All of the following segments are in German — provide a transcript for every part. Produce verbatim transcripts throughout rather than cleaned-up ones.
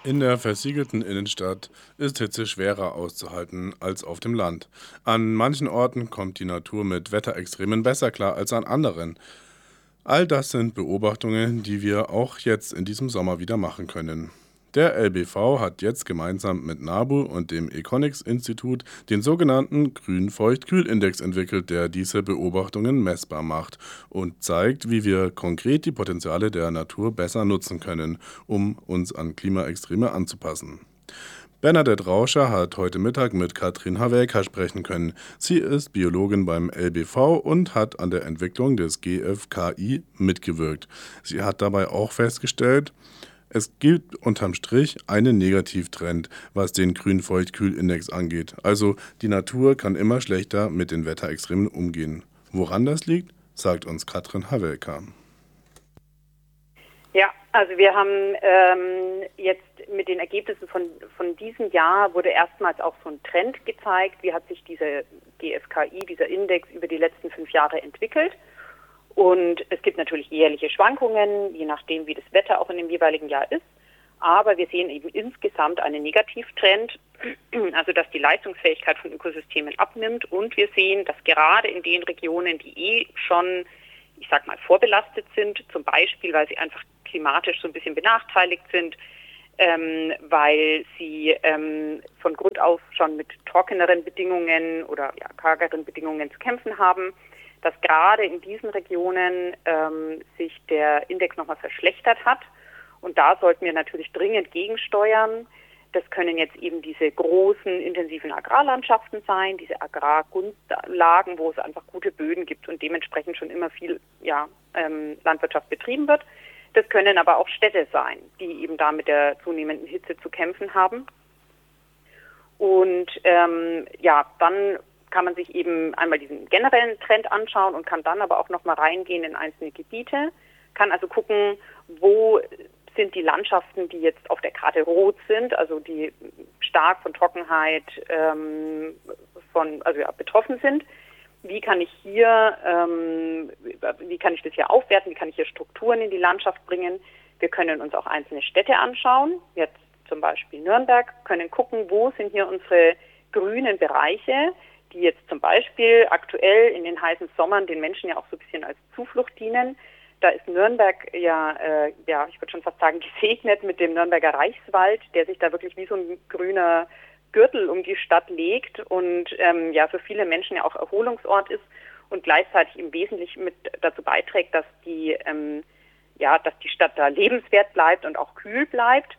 In der versiegelten Innenstadt ist Hitze schwerer auszuhalten als auf dem Land. An manchen Orten kommt die Natur mit Wetterextremen besser klar als an anderen. All das sind Beobachtungen, die wir auch jetzt in diesem Sommer wieder machen können. Der L B V hat jetzt gemeinsam mit NABU und dem Econics-Institut den sogenannten Grün-Feucht-Kühl-Index entwickelt, der diese Beobachtungen messbar macht und zeigt, wie wir konkret die Potenziale der Natur besser nutzen können, um uns an Klimaextreme anzupassen. Bernadette Rauscher hat heute Mittag mit Katrin Havelka sprechen können. Sie ist Biologin beim L B V und hat an der Entwicklung des G F K I mitgewirkt. Sie hat dabei auch festgestellt, es gibt unterm Strich einen Negativtrend, was den Grün-Feucht-Kühl-Index angeht. Also die Natur kann immer schlechter mit den Wetterextremen umgehen. Woran das liegt, sagt uns Katrin Havelka. Ja, also wir haben ähm, jetzt mit den Ergebnissen von, von diesem Jahr wurde erstmals auch so ein Trend gezeigt, wie hat sich dieser G F K I, dieser Index über die letzten fünf Jahre entwickelt. Und es gibt natürlich jährliche Schwankungen, je nachdem, wie das Wetter auch in dem jeweiligen Jahr ist. Aber wir sehen eben insgesamt einen Negativtrend, also dass die Leistungsfähigkeit von Ökosystemen abnimmt. Und wir sehen, dass gerade in den Regionen, die eh schon, ich sag mal, vorbelastet sind, zum Beispiel, weil sie einfach klimatisch so ein bisschen benachteiligt sind, ähm, weil sie ähm, von Grund auf schon mit trockeneren Bedingungen oder ja, kargeren Bedingungen zu kämpfen haben, dass gerade in diesen Regionen ähm, sich der Index nochmal verschlechtert hat. Und da sollten wir natürlich dringend gegensteuern. Das können jetzt eben diese großen, intensiven Agrarlandschaften sein, diese Agrargrundlagen, wo es einfach gute Böden gibt und dementsprechend schon immer viel ja, ähm, Landwirtschaft betrieben wird. Das können aber auch Städte sein, die eben da mit der zunehmenden Hitze zu kämpfen haben. Und ähm, ja, dann kann man sich eben einmal diesen generellen Trend anschauen und kann dann aber auch nochmal reingehen in einzelne Gebiete, kann also gucken, wo sind die Landschaften, die jetzt auf der Karte rot sind, also die stark von Trockenheit ähm, von, also ja, betroffen sind. Wie kann ich hier, ähm, wie kann ich das hier aufwerten, wie kann ich hier Strukturen in die Landschaft bringen? Wir können uns auch einzelne Städte anschauen, jetzt zum Beispiel Nürnberg, können gucken, wo sind hier unsere grünen Bereiche, die jetzt zum Beispiel aktuell in den heißen Sommern den Menschen ja auch so ein bisschen als Zuflucht dienen. Da ist Nürnberg ja, äh, ja, ich würde schon fast sagen, gesegnet mit dem Nürnberger Reichswald, der sich da wirklich wie so ein grüner Gürtel um die Stadt legt und ähm, ja für viele Menschen ja auch Erholungsort ist und gleichzeitig im Wesentlichen mit dazu beiträgt, dass die, ähm, ja, dass die Stadt da lebenswert bleibt und auch kühl bleibt.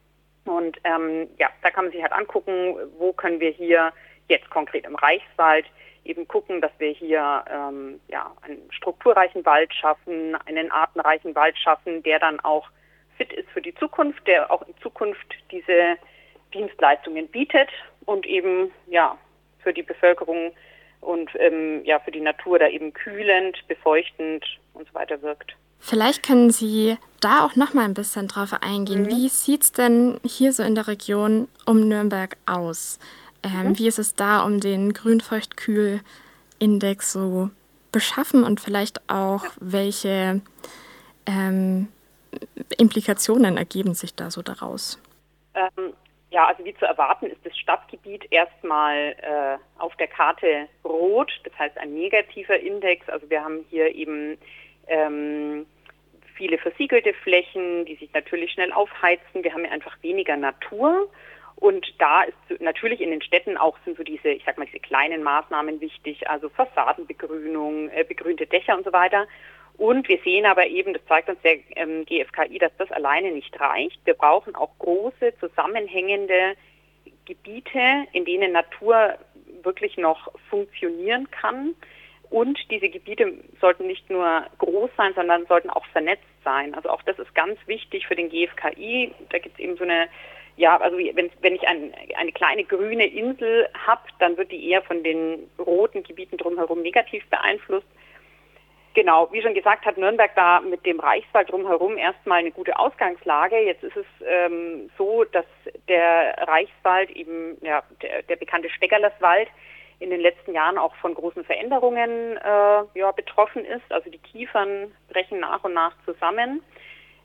Und ähm, ja, da kann man sich halt angucken, wo können wir hier jetzt konkret im Reichswald eben gucken, dass wir hier ähm, ja, einen strukturreichen Wald schaffen, einen artenreichen Wald schaffen, der dann auch fit ist für die Zukunft, der auch in Zukunft diese Dienstleistungen bietet und eben ja für die Bevölkerung und ähm, ja für die Natur da eben kühlend, befeuchtend und so weiter wirkt. Vielleicht können Sie da auch noch mal ein bisschen drauf eingehen. Mhm. Wie sieht es denn hier so in der Region um Nürnberg aus? Ähm, Mhm. Wie ist es da um den Grün-Feucht-Kühl-Index so beschaffen und vielleicht auch, welche ähm, Implikationen ergeben sich da so daraus? Ähm, ja, also wie zu erwarten ist das Stadtgebiet erstmal äh, auf der Karte rot, das heißt ein negativer Index. Also wir haben hier eben ähm, viele versiegelte Flächen, die sich natürlich schnell aufheizen. Wir haben ja einfach weniger Natur. Und da ist natürlich in den Städten auch sind so diese, ich sag mal, diese kleinen Maßnahmen wichtig, also Fassadenbegrünung, äh, begrünte Dächer und so weiter. Und wir sehen aber eben, das zeigt uns der ähm, G F K I, dass das alleine nicht reicht. Wir brauchen auch große, zusammenhängende Gebiete, in denen Natur wirklich noch funktionieren kann. Und diese Gebiete sollten nicht nur groß sein, sondern sollten auch vernetzt sein. Also auch das ist ganz wichtig für den G F K I. Da gibt es eben so eine, ja, also wenn, wenn ich ein, eine kleine grüne Insel habe, dann wird die eher von den roten Gebieten drumherum negativ beeinflusst. Genau, wie schon gesagt, hat Nürnberg da mit dem Reichswald drumherum erstmal eine gute Ausgangslage. Jetzt ist es ähm, so, dass der Reichswald, eben ja, der, der bekannte Steckerlerswald, in den letzten Jahren auch von großen Veränderungen äh, ja, betroffen ist. Also die Kiefern brechen nach und nach zusammen.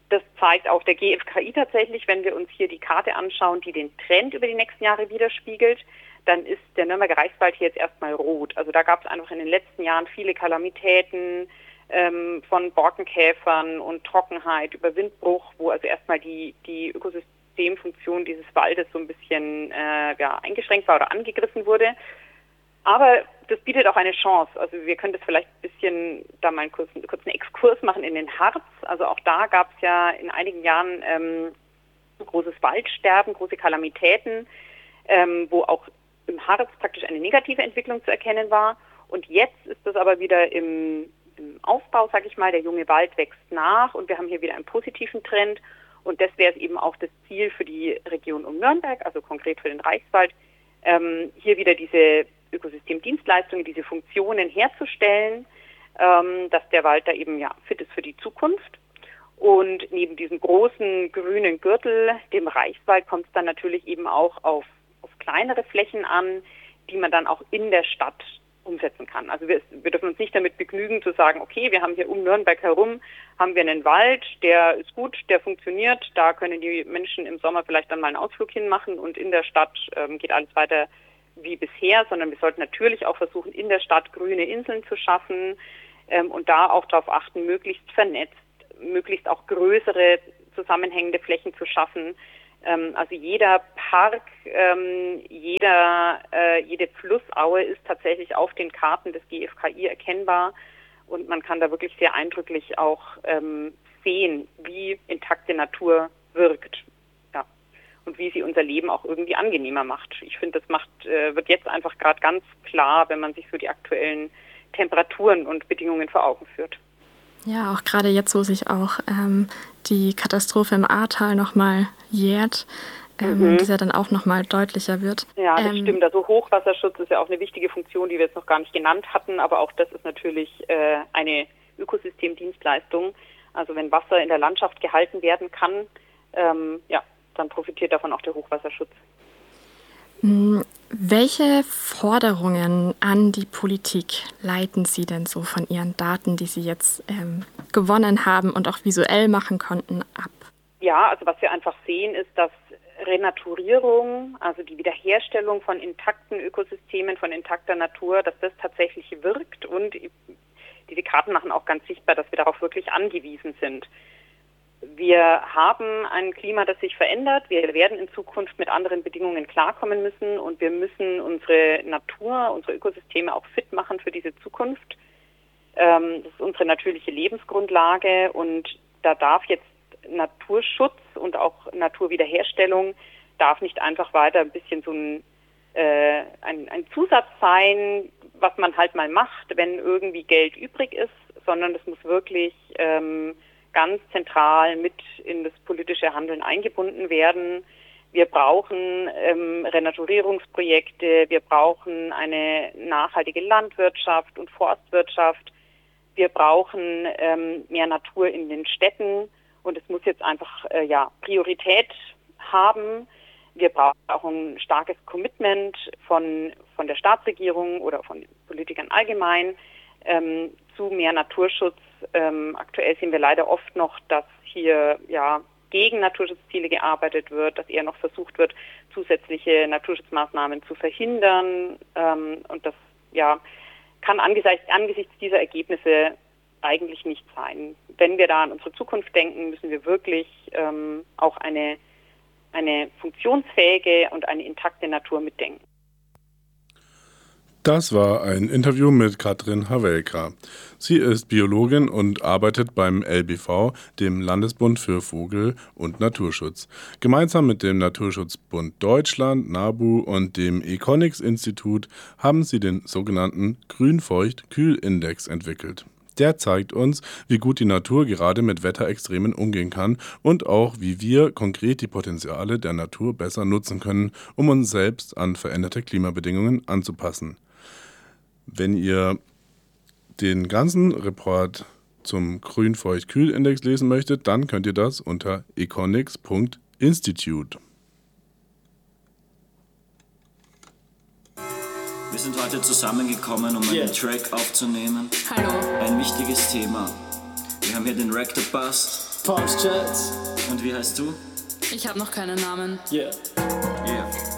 Das zeigt auch der G F K I tatsächlich, wenn wir uns hier die Karte anschauen, die den Trend über die nächsten Jahre widerspiegelt, dann ist der Nürnberger Reichswald hier jetzt erstmal rot. Also da gab es einfach in den letzten Jahren viele Kalamitäten ähm, von Borkenkäfern und Trockenheit über Windbruch, wo also erstmal die, die Ökosystemfunktion dieses Waldes so ein bisschen äh, ja, eingeschränkt war oder angegriffen wurde. Aber das bietet auch eine Chance. Also wir können das vielleicht ein bisschen, da mal einen kurzen, kurzen Exkurs machen in den Harz. Also auch da gab es ja in einigen Jahren ähm, großes Waldsterben, große Kalamitäten, ähm, wo auch im Harz praktisch eine negative Entwicklung zu erkennen war. Und jetzt ist das aber wieder im, im Aufbau, sage ich mal. Der junge Wald wächst nach und wir haben hier wieder einen positiven Trend. Und das wäre eben auch das Ziel für die Region um Nürnberg, also konkret für den Reichswald, ähm, hier wieder diese Ökosystemdienstleistungen, diese Funktionen herzustellen, ähm, dass der Wald da eben ja fit ist für die Zukunft. Und neben diesem großen grünen Gürtel, dem Reichswald, kommt es dann natürlich eben auch auf, auf kleinere Flächen an, die man dann auch in der Stadt umsetzen kann. Also wir, wir dürfen uns nicht damit begnügen zu sagen, okay, wir haben hier um Nürnberg herum, haben wir einen Wald, der ist gut, der funktioniert, da können die Menschen im Sommer vielleicht dann mal einen Ausflug hinmachen und in der Stadt ähm, geht alles weiter wie bisher, sondern wir sollten natürlich auch versuchen, in der Stadt grüne Inseln zu schaffen ähm, und da auch darauf achten, möglichst vernetzt, möglichst auch größere zusammenhängende Flächen zu schaffen. Ähm, also jeder Park, ähm, jeder, äh, jede Flussaue ist tatsächlich auf den Karten des G F K I erkennbar und man kann da wirklich sehr eindrücklich auch ähm, sehen, wie intakte Natur wirkt. Und wie sie unser Leben auch irgendwie angenehmer macht. Ich finde, das macht, äh, wird jetzt einfach gerade ganz klar, wenn man sich so die aktuellen Temperaturen und Bedingungen vor Augen führt. Ja, auch gerade jetzt, wo sich auch ähm, die Katastrophe im Ahrtal nochmal jährt, ähm, mhm. das ja dann auch nochmal deutlicher wird. Ja, das ähm, stimmt. Also Hochwasserschutz ist ja auch eine wichtige Funktion, die wir jetzt noch gar nicht genannt hatten, aber auch das ist natürlich äh, eine Ökosystemdienstleistung. Also wenn Wasser in der Landschaft gehalten werden kann, ähm, ja, dann profitiert davon auch der Hochwasserschutz. Welche Forderungen an die Politik leiten Sie denn so von Ihren Daten, die Sie jetzt ähm, gewonnen haben und auch visuell machen konnten, ab? Ja, also was wir einfach sehen, ist, dass Renaturierung, also die Wiederherstellung von intakten Ökosystemen, von intakter Natur, dass das tatsächlich wirkt und diese Karten machen auch ganz sichtbar, dass wir darauf wirklich angewiesen sind. Wir haben ein Klima, das sich verändert. Wir werden in Zukunft mit anderen Bedingungen klarkommen müssen und wir müssen unsere Natur, unsere Ökosysteme auch fit machen für diese Zukunft. Ähm, das ist unsere natürliche Lebensgrundlage und da darf jetzt Naturschutz und auch Naturwiederherstellung darf nicht einfach weiter ein bisschen so ein, äh, ein, ein Zusatz sein, was man halt mal macht, wenn irgendwie Geld übrig ist, sondern das muss wirklich ähm, ganz zentral mit in das politische Handeln eingebunden werden. Wir brauchen ähm, Renaturierungsprojekte, wir brauchen eine nachhaltige Landwirtschaft und Forstwirtschaft, wir brauchen ähm, mehr Natur in den Städten und es muss jetzt einfach äh, ja, Priorität haben. Wir brauchen auch ein starkes Commitment von, von der Staatsregierung oder von den Politikern allgemein ähm, zu mehr Naturschutz. Ähm, aktuell sehen wir leider oft noch, dass hier ja gegen Naturschutzziele gearbeitet wird, dass eher noch versucht wird, zusätzliche Naturschutzmaßnahmen zu verhindern. Ähm, und das ja kann angesichts, angesichts dieser Ergebnisse eigentlich nicht sein. Wenn wir da an unsere Zukunft denken, müssen wir wirklich ähm, auch eine, eine funktionsfähige und eine intakte Natur mitdenken. Das war ein Interview mit Katrin Havelka. Sie ist Biologin und arbeitet beim L B V, dem Landesbund für Vogel- und Naturschutz. Gemeinsam mit dem Naturschutzbund Deutschland, NABU und dem Econics-Institut haben sie den sogenannten Grünfeucht-Kühl-Index entwickelt. Der zeigt uns, wie gut die Natur gerade mit Wetterextremen umgehen kann und auch, wie wir konkret die Potenziale der Natur besser nutzen können, um uns selbst an veränderte Klimabedingungen anzupassen. Wenn ihr den ganzen Report zum Grünfeucht-Kühl-Index lesen möchtet, dann könnt ihr das unter econics punkt institute. Wir sind heute zusammengekommen, um yeah. einen Track aufzunehmen. Hallo. Ein wichtiges Thema. Wir haben hier den Rector Bust Palms Chats. Und wie heißt du? Ich habe noch keinen Namen. Yeah. Yeah.